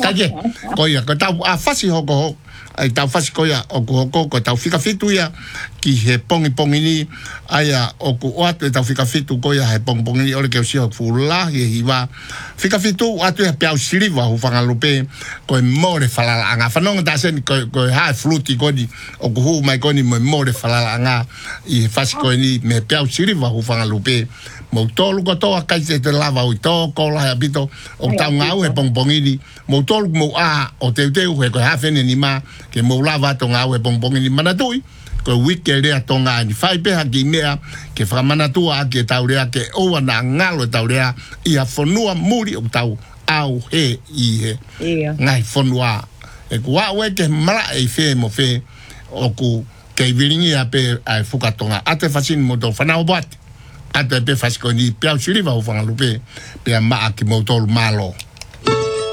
Kaje, koia, ko tau a fasi hoko ai tau fasi koia o ko tau fika fitu ia ki he pongi ni aia o ku atu tau fika fitu koia he pongi ni ole ke o siho fula he hiwa fika fitu atu he piau siliva hu whangalupe ko e more falala anga whanonga ta sen ko hae fluti koni o ku hu mai koni mo more falala anga i he fasi koe ni me piau siliva hu whangalupe mo tolu ko toa kaise te lava ui tō kola hea pito o tau ngau he pongi ni mo tolu mo a o teu he koe hawhene ni ma ke mo lava to ngau he pongi ni manatui ko wike rea tonga ni fai peha ki mea ke whamanatua ke tau rea ke oa na ngalo tau rea i a whanua muri o tau au he i he ngai whanua e kua oe ke mara e whe mo whe o ku kei viringi a pe ai whukatonga ate whasini mo tō whanau bati ate pe whasko ni piau siriva o whangalupe pe a maa ki mo tōlu malo